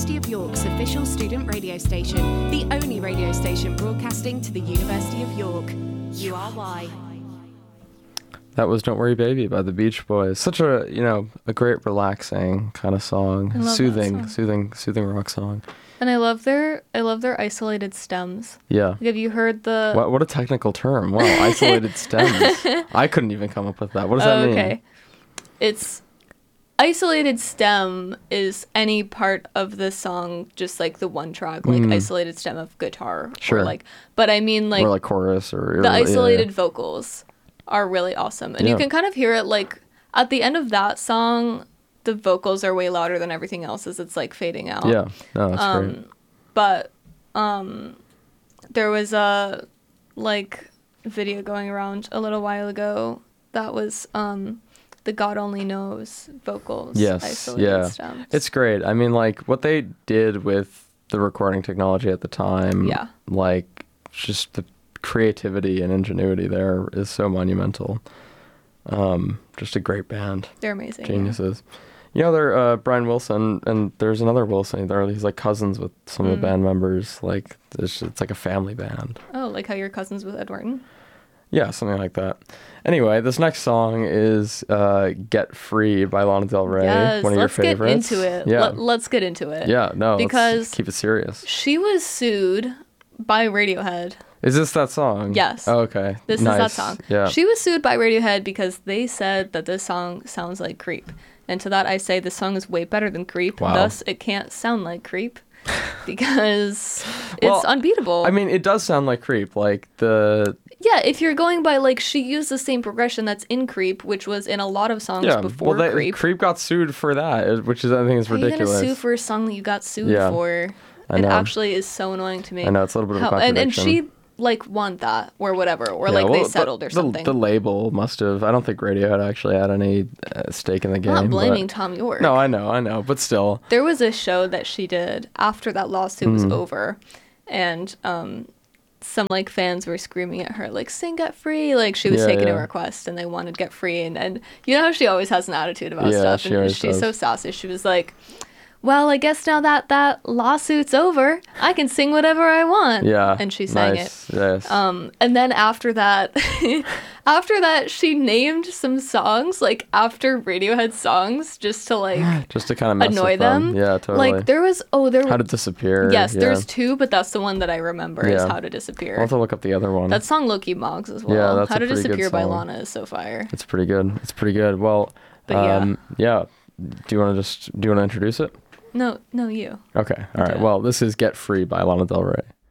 University of York's official student radio station, the only radio station broadcasting to the University of York. URY. That was Don't Worry Baby by the Beach Boys. Such a, a great relaxing kind of song. Soothing rock song. And I love their isolated stems. Yeah. Like, have you heard the... What a technical term. Wow, isolated stems. I couldn't even come up with that. What does that mean? Okay. It's... Isolated stem is any part of the song, just like the one track, like isolated stem of guitar. Sure. Or but I mean like... Or like chorus or... The isolated vocals are really awesome. And you can kind of hear it like at the end of that song, the vocals are way louder than everything else as it's like fading out. Yeah, no, that's great. But there was a video going around a little while ago that was the God Only Knows vocals. Yes, isolated stems. It's great. I mean, like what they did with the recording technology at the time, like just the creativity and ingenuity there is so monumental. Just a great band. They're amazing. Geniuses. Yeah. They're Brian Wilson, and there's another Wilson. He's like cousins with some of the band members. Like it's like a family band. Oh, like how you're cousins with Ed Norton? Yeah, something like that. Anyway, this next song is Get Free by Lana Del Rey, one of your favorites. Let's get into it. Yeah. Let's get into it. Yeah, no, because let's keep it serious. She was sued by Radiohead. Is this that song? Yes. Oh, okay. This is that song. Yeah. She was sued by Radiohead because they said that this song sounds like Creep. And to that I say this song is way better than Creep. Wow. Thus, it can't sound like Creep because it's unbeatable. I mean, it does sound like Creep. Like the... Yeah, if you're going by, like, she used the same progression that's in Creep, which was in a lot of songs before Creep. Creep got sued for that, which is, I think, is ridiculous. Are you going to sue for a song that you got sued for? I know. It actually is so annoying to me. I know, it's a little bit of a contradiction. And she, won that, or whatever, or, they settled or something. The label must have. I don't think Radiohead actually had any stake in the game. I'm not blaming Tom York. No, I know, but still. There was a show that she did after that lawsuit was over, and, some fans were screaming at her sing Get Free, she was taking a request and they wanted Get Free, and you know how she always has an attitude about stuff, and she's so sassy. She was like, well, I guess now that lawsuit's over, I can sing whatever I want. Yeah. And she sang it. Yes. And then after that, she named some songs, after Radiohead songs, just to just to kind of mess annoy with them. Yeah, totally. There was How to Disappear. Yes, there's two, but that's the one that I remember is How to Disappear. I'll have to look up the other one. That song Loki Moggs as well. Yeah, that's How to a pretty Disappear good by song. Lana is so fire. It's pretty good. Well, yeah. Do you want to introduce it? No, you. Okay. All right. Well, this is Get Free by Lana Del Rey.